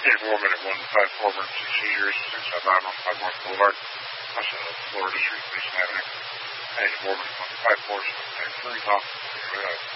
Dave Warman at 154 Emergency Seizures, 659 on 5 North Boulevard, also Florida Street, Mason Avenue. Dave Warman at 154 710 Talk.